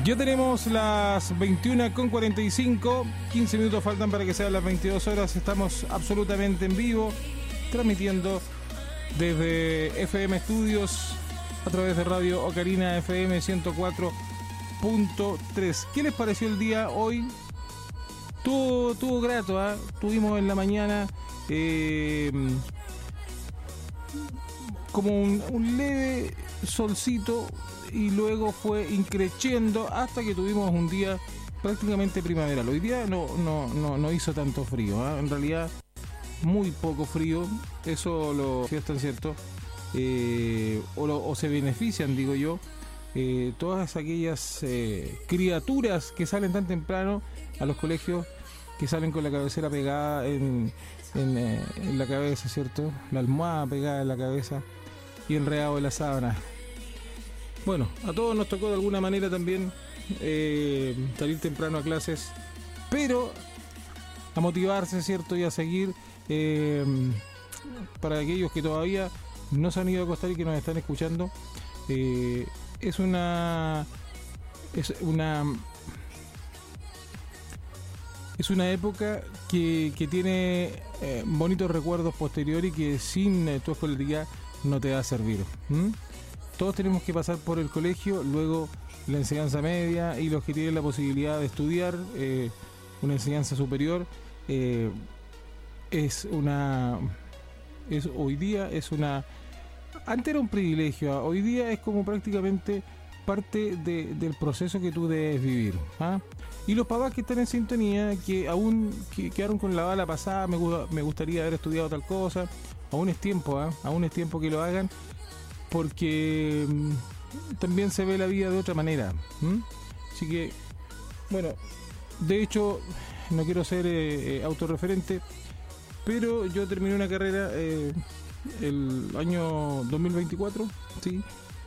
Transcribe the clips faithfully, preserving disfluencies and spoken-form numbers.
Ya tenemos las veintiuna con cuarenta y cinco, quince minutos faltan para que sean las veintidós horas. Estamos absolutamente en vivo, transmitiendo desde F M Estudios a través de Radio Ocarina F M ciento cuatro punto tres. ¿Qué les pareció el día hoy? Tuvo, tuvo grato, ¿eh? Tuvimos en la mañana eh, como un, un leve solcito y luego fue increciendo hasta que tuvimos un día prácticamente primaveral. Hoy día no, no, no, no hizo tanto frío, ¿eh? En realidad muy poco frío, eso lo fiestan, ¿cierto? Eh, o, lo, o se benefician, digo yo, eh, todas aquellas eh, criaturas que salen tan temprano a los colegios, que salen con la cabecera pegada en, en, eh, en la cabeza, ¿cierto? La almohada pegada en la cabeza y enredado en la sábana. Bueno, a todos nos tocó de alguna manera también eh, salir temprano a clases, pero a motivarse, ¿cierto? Y a seguir, eh, para aquellos que todavía no se han ido a acostar y que nos están escuchando, eh, es una es una es una época que, que tiene eh, bonitos recuerdos posteriores y que sin eh, tu escolaridad no te va a servir. ¿Mm? Todos tenemos que pasar por el colegio, luego la enseñanza media, y los que tienen la posibilidad de estudiar eh, una enseñanza superior, eh, es una es hoy día es una antes era un privilegio, hoy día es como prácticamente parte de, del proceso que tú debes vivir, ¿ah? Y los papás que están en sintonía, que aún que quedaron con la bala pasada, me, me gustaría haber estudiado tal cosa, aún es tiempo, ¿ah? Aún es tiempo que lo hagan, porque mmm, también se ve la vida de otra manera. ¿Mm? Así que, bueno, de hecho, no quiero ser eh, eh, autorreferente, pero yo terminé una carrera eh, el año dos mil veinticuatro, ¿sí?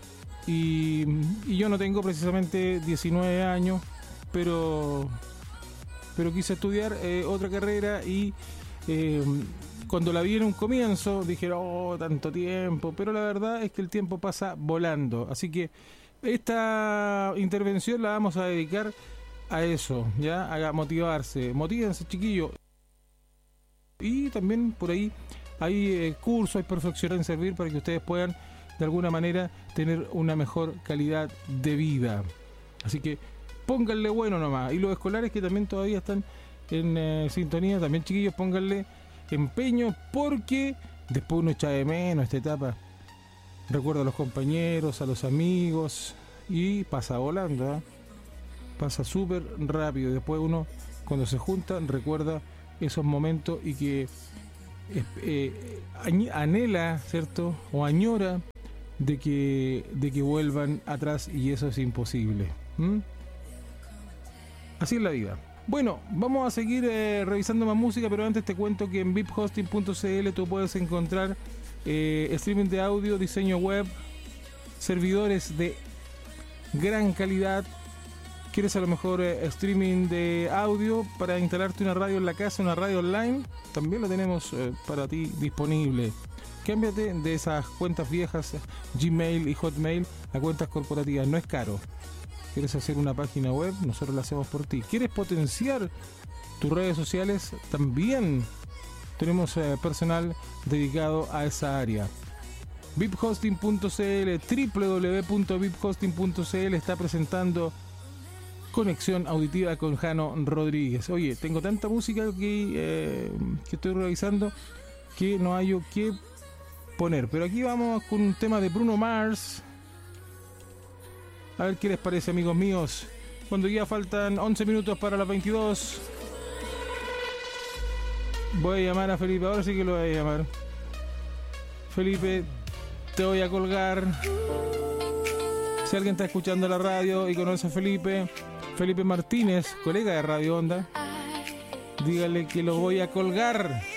Y, y yo no tengo precisamente diecinueve años, pero, pero quise estudiar eh, otra carrera y... Eh, cuando la vi en un comienzo dije, oh, tanto tiempo, pero la verdad es que el tiempo pasa volando, así que esta intervención la vamos a dedicar a eso, ya, a motivarse, motívense, chiquillos. Y también por ahí hay eh, cursos, hay perfeccionar en servir para que ustedes puedan de alguna manera tener una mejor calidad de vida, así que pónganle bueno nomás. Y los escolares que también todavía están en eh, sintonía, también, chiquillos, pónganle empeño, porque después uno echa de menos esta etapa, recuerda a los compañeros, a los amigos, y pasa volando, ¿eh? Pasa súper rápido. Después uno, cuando se junta, recuerda esos momentos y que eh, anhela, ¿cierto? O añora de que, de que vuelvan atrás, y eso es imposible. ¿Mm? Así es la vida. Bueno, vamos a seguir eh, revisando más música, pero antes te cuento que en v i p hosting punto c l tú puedes encontrar eh, streaming de audio, diseño web, servidores de gran calidad. ¿Quieres a lo mejor eh, streaming de audio para instalarte una radio en la casa, una radio online? También lo tenemos eh, para ti disponible. Cámbiate de esas cuentas viejas, Gmail y Hotmail, a cuentas corporativas. No es caro. ¿Quieres hacer una página web? Nosotros la hacemos por ti. ¿Quieres potenciar tus redes sociales? También tenemos eh, personal dedicado a esa área. v i p hosting punto c l, w w w punto v i p hosting punto c l está presentando Conexión Auditiva con Jano Rodríguez. Oye, tengo tanta música aquí eh, que estoy revisando que no hay que poner. Pero aquí vamos con un tema de Bruno Mars. A ver qué les parece, amigos míos. Cuando ya faltan once minutos para las veintidós, voy a llamar a Felipe. Ahora sí que lo voy a llamar. Felipe, te voy a colgar. Si alguien está escuchando la radio y conoce a Felipe, Felipe Martínez, colega de Radio Onda, dígale que lo voy a colgar.